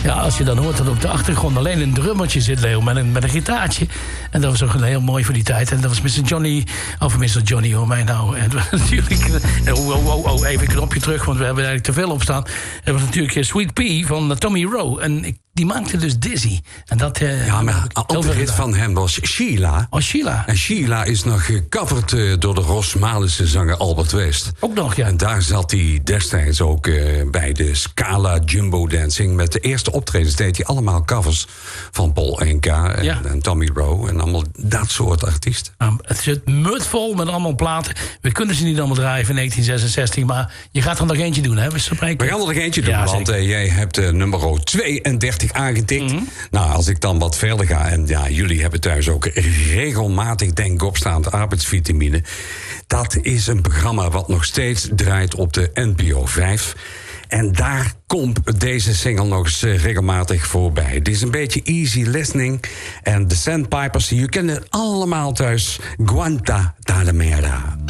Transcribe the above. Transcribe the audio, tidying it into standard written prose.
Ja, als je dan hoort dat op de achtergrond alleen een drummertje zit, Leo, met een gitaartje. En dat was ook heel mooi voor die tijd. En dat was Mr. Johnny, of Mr. Johnny, hoor mij nou. En natuurlijk, even een knopje terug, want we hebben eigenlijk te veel op staan. Dat was natuurlijk Sweet Pea van Tommy Rowe. En die maakte dus Dizzy. En dat, maar andere hit van hem was Sheila. Oh, Sheila. En Sheila is nog gecoverd door de Rosmalische zanger Albert West. Ook nog, ja. En daar zat hij destijds ook bij de Scala Jumbo Dancing. Met de eerste optredens deed hij allemaal covers van Paul Enka en Tommy Rowe. En allemaal dat soort artiesten. Het zit mutvol met allemaal platen. We kunnen ze niet allemaal draaien van 1966. Maar je gaat er nog eentje doen, hè? We gaan er nog eentje doen, want jij hebt nummer 32 aangetikt. Mm-hmm. Nou, als ik dan wat verder ga... en ja, jullie hebben thuis ook regelmatig denk opstaand arbeidsvitamine. Dat is een programma wat nog steeds draait op de NPO 5. En daar komt deze single nog eens regelmatig voorbij. Het is een beetje easy listening. En de Sandpipers, je kent het allemaal thuis. Guanta Talamera.